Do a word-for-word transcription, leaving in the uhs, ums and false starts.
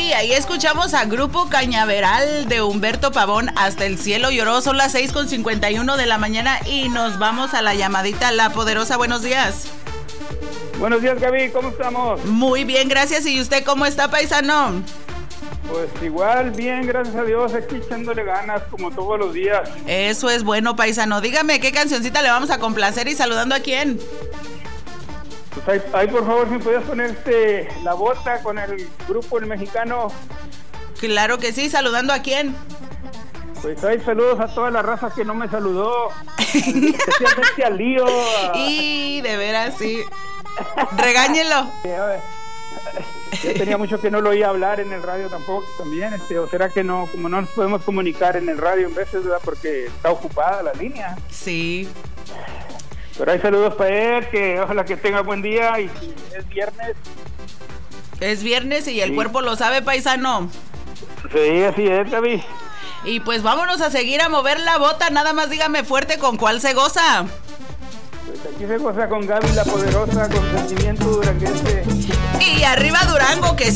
Y ahí escuchamos a Grupo Cañaveral de Humberto Pavón, Hasta el cielo lloró. Son las seis con cincuenta y uno de la mañana y nos vamos a la llamadita La Poderosa. Buenos días. Buenos días, Gaby, ¿cómo estamos? Muy bien, gracias. ¿Y usted cómo está, paisano? Pues igual, bien, gracias a Dios, aquí echándole ganas como todos los días. Eso es bueno, paisano. Dígame, ¿qué cancioncita le vamos a complacer y saludando a quién? Pues ahí, ahí por favor, si me podías poner este, La Bota con el grupo El Mexicano. Claro que sí, saludando a quién. Pues hay saludos a toda la raza que no me saludó, especialmente al Lío. Y de veras, sí. Regáñelo. Yo tenía mucho que no lo oía hablar en el radio tampoco, también, este, o será que no, como no nos podemos comunicar en el radio en veces, ¿verdad? Porque está ocupada la línea. Sí. Pero hay saludos para él, que ojalá que tenga buen día y si es viernes. Es viernes y el Sí. cuerpo lo sabe, paisano. Sí, así es, Gaby. Y pues vámonos a seguir a mover la bota, nada más dígame fuerte con cuál se goza. Pues aquí se goza con Gaby la Poderosa, con sentimiento duranguense. Y arriba Durango, que